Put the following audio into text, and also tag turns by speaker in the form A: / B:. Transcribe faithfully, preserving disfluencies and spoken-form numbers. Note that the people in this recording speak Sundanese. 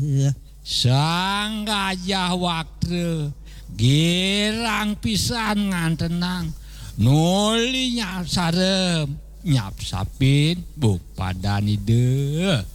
A: sang gajah waktu girang pisan ngantenang nulinya sarem nyap sapin buk padani deh